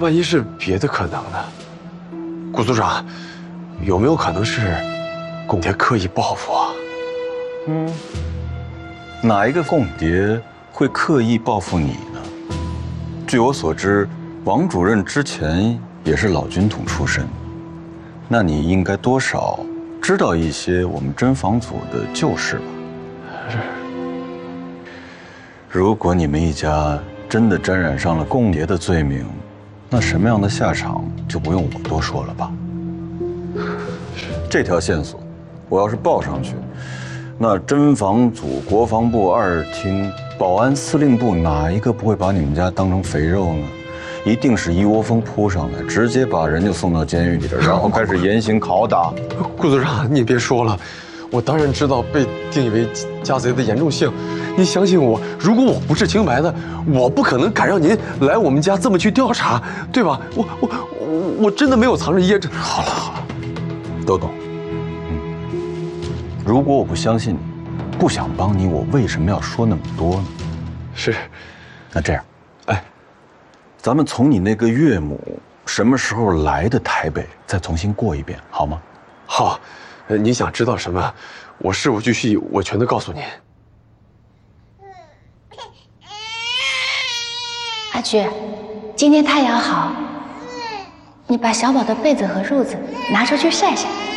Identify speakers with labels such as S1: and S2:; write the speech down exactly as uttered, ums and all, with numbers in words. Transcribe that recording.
S1: 万一是别的可能呢？顾组长，有没有可能是共谍刻意报复啊？
S2: 嗯，哪一个共谍会刻意报复你呢？据我所知，王主任之前也是老军统出身，那你应该多少知道一些我们侦防组的旧事吧？
S1: 是。
S2: 如果你们一家真的沾染上了共谍的罪名，那什么样的下场就不用我多说了吧？这条线索，我要是报上去，那侦防组、国防部二厅、保安司令部哪一个不会把你们家当成肥肉呢？一定是一窝蜂扑上来，直接把人就送到监狱里了，然后开始严刑拷打。
S1: 顾组长，你别说了，我当然知道被定义为家贼的严重性。您相信我，如果我不是清白的，我不可能敢让您来我们家这么去调查，对吧？我我我我真的没有藏着掖着。
S2: 好了好了，都懂。嗯，如果我不相信你，不想帮你，我为什么要说那么多呢？
S1: 是，
S2: 那这样，哎，咱们从你那个岳母什么时候来的台北，再重新过一遍，好吗？
S1: 好，呃，您想知道什么，我事无巨细，我全都告诉您。
S3: 阿菊，今天太阳好，你把小宝的被子和褥子拿出去晒晒。